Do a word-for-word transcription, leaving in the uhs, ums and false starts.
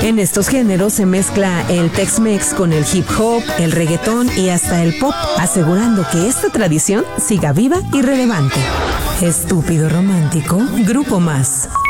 En estos géneros se mezcla el Tex-Mex con el hip hop, el reggaetón y hasta el pop, asegurando que esta tradición siga viva y relevante. Estúpido Romántico, Grupo Más.